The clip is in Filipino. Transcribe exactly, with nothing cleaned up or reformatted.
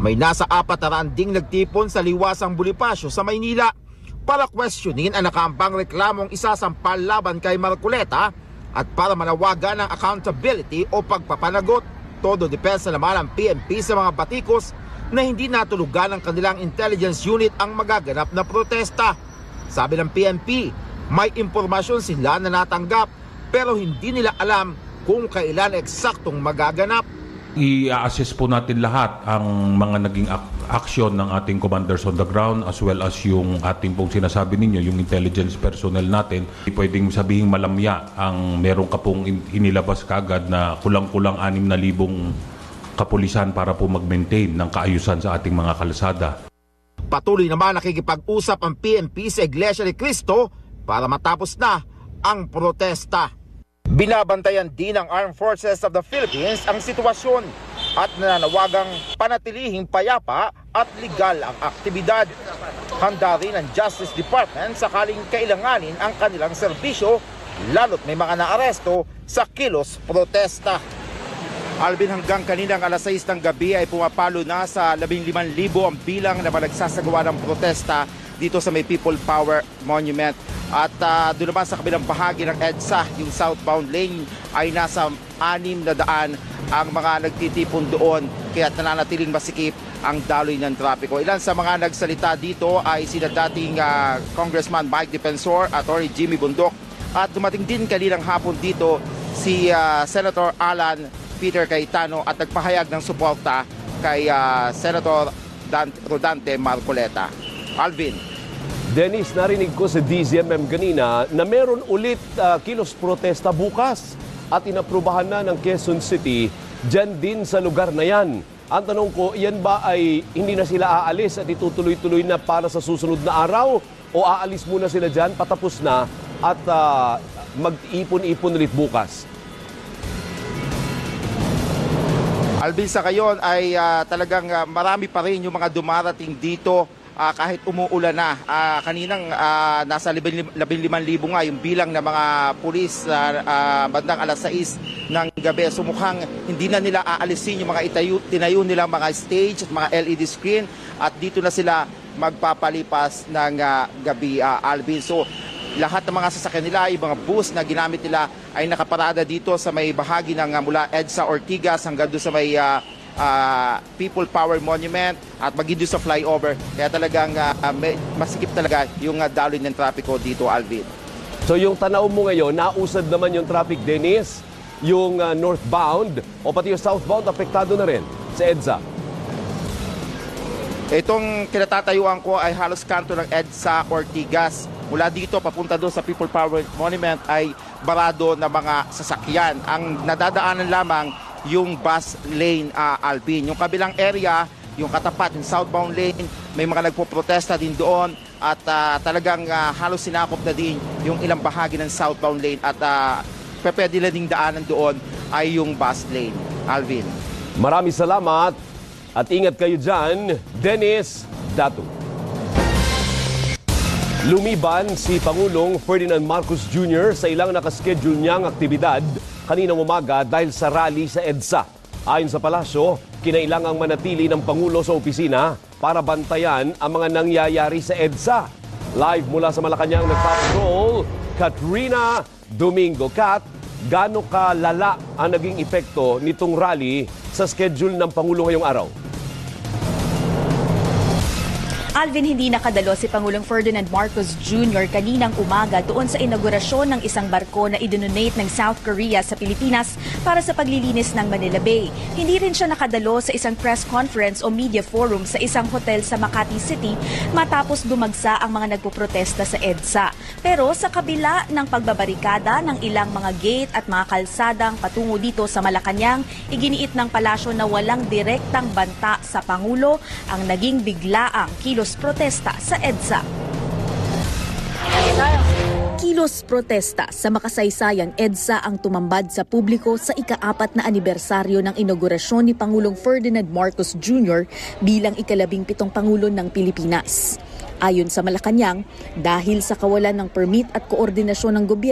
May nasa apat na raan ding nagtipon sa Liwasang Bonifacio sa Maynila para questionin ang nakaambang reklamong isasampal laban kay Marcoleta at para manawagan ng accountability o pagpapanagot. Todo depensa naman ang P N P sa mga batikos na hindi natulugan ng kanilang intelligence unit ang magaganap na protesta. Sabi ng P N P, may impormasyon sila na natanggap pero hindi nila alam kung kailan eksaktong magaganap. I-assess po natin lahat ang mga naging ak- aksyon ng ating commanders on the ground as well as yung ating pong sinasabi ninyo, yung intelligence personnel natin. Pwedeng sabihin malamya ang meron ka pong inilabas kagad na kulang-kulang anim na libong kapulisan para po mag-maintain ng kaayusan sa ating mga kalsada. Patuloy naman nakikipag-usap ang P N P sa Iglesia ni Cristo para matapos na ang protesta. Binabantayan din ng Armed Forces of the Philippines ang sitwasyon at nananawagang panatilihing payapa at legal ang aktibidad. Handa rin ang Justice Department sakaling kailanganin ang kanilang serbisyo lalo't may mga naaresto sa kilos protesta. Alvin, hanggang kaninang alas sais ng gabi ay pumapalo na sa labing limang libo ang bilang na malagsasagawa ng protesta dito sa may People Power Monument. At uh, doon naman sa kabilang bahagi ng EDSA, yung southbound lane ay nasa anim na daan ang mga nagtitipon doon kaya nananatiling masikip ang daloy ng trapiko. Ilan sa mga nagsalita dito ay sina dating uh, Congressman Mike Defensor, Attorney Jimmy Bundok at dumating din kaninang hapon dito si uh, Senator Alan Peter Cayetano at nagpahayag ng suporta kay uh, Senator Dan- Rodante Marcoleta. Alvin. Dennis, narinig ko sa D Z M M kanina na meron ulit uh, kilos protesta bukas at inaprubahan na ng Quezon City dyan din sa lugar na yan. Ang tanong ko, yan ba ay hindi na sila aalis at itutuloy-tuloy na para sa susunod na araw o aalis muna sila dyan, patapos na at uh, mag-ipon-ipon ulit bukas? Alvin, sa ngayon ay uh, talagang uh, marami pa rin yung mga dumarating dito. Uh, kahit umuulan na, uh, kaninang uh, nasa labing limang libo nga yung bilang ng mga pulis uh, uh, bandang alas sais ng gabi. Sumukhang hindi na nila aalisin yung mga itayo, tinayo nilang mga stage at mga L E D screen at dito na sila magpapalipas ng uh, gabi, uh, Alvin. So lahat ng mga sasakyan nila, yung mga bus na ginamit nila ay nakaparada dito sa may bahagi ng uh, mula EDSA Ortigas hanggang doon sa may uh, Uh, People Power Monument at maging sa flyover. Kaya talagang uh, may, masikip talaga yung uh, daloy ng trapiko dito, Alvin. So yung tanaw mo ngayon, nausad naman yung traffic, Dennis? Yung uh, northbound o pati yung southbound apektado na rin sa EDSA? Itong kinatatayuan ko ay halos kanto ng EDSA Ortigas. Mula dito papunta doon sa People Power Monument ay barado na mga sasakyan. Ang nadadaanan lamang yung bus lane, uh, Alvin. Yung kabilang area, yung katapat, yung southbound lane, may mga nagpo-protesta din doon at uh, talagang uh, halos sinakop na din yung ilang bahagi ng southbound lane at uh, pwede na ding daanan doon ay yung bus lane, Alvin. Maraming salamat at ingat kayo dyan, Dennis Datu. Lumiban si Pangulong Ferdinand Marcos Junior sa ilang nakaschedule niyang aktibidad kaninang umaga dahil sa rally sa EDSA. Ayon sa palasyo, kinailangang manatili ng Pangulo sa opisina para bantayan ang mga nangyayari sa EDSA. Live mula sa Malacanang nagpapatrol, Katrina Domingo. Kat, gaano kalala ang naging epekto nitong rally sa schedule ng Pangulo ngayong araw? Alvin, hindi nakadalo si Pangulong Ferdinand Marcos Junior kaninang umaga doon sa inaugurasyon ng isang barko na idononate ng South Korea sa Pilipinas para sa paglilinis ng Manila Bay. Hindi rin siya nakadalo sa isang press conference o media forum sa isang hotel sa Makati City matapos dumagsa ang mga nagpoprotesta sa EDSA. Pero sa kabila ng pagbabarikada ng ilang mga gate at mga kalsadang patungo dito sa Malacanang, iginiit ng palasyo na walang direktang banta sa Pangulo ang naging biglaang kilos protesta sa EDSA. Kilos protesta sa makasaysayang EDSA ang tumambad sa publiko sa ika-apat na anibersaryo ng inaugurasyon ni Pangulong Ferdinand Marcos Junior bilang ikalabing pitong Pangulo ng Pilipinas. Ayon sa Malacanang, dahil sa kawalan ng permit at koordinasyon ng gobyerno,